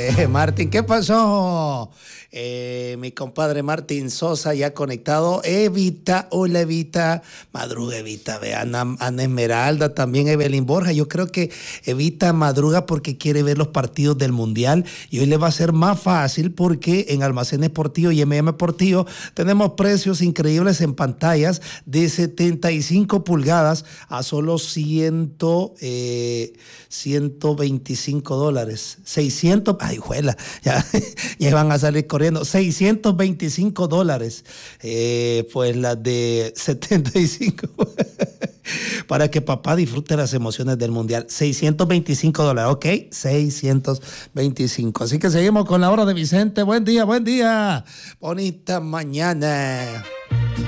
Martín, ¿qué pasó? Mi compadre Martín Sosa ya conectado. Evita, hola Evita, madruga Evita, ve, Ana Esmeralda, también Evelyn Borja. Yo creo que Evita madruga porque quiere ver los partidos del Mundial y hoy le va a ser más fácil porque en Almacenes Portillo y Portillo tenemos precios increíbles en pantallas de 75 pulgadas a solo 125 dólares. 600, ay, juela, ya van a salir corriendo. 625 dólares. Pues las de 75. Para que papá disfrute las emociones del Mundial. 625 dólares, ¿ok? 625. Así que seguimos con la hora de Vicente. Buen día, buen día. Bonita mañana.